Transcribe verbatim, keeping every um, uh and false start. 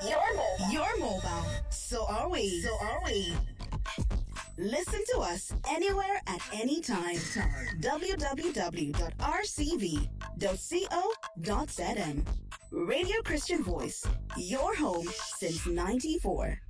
You're mobile. You're mobile. So are we. So are we. Listen to us anywhere at any time. w w w dot r c v dot co dot z m. Radio Christian Voice, your home since ninety-four.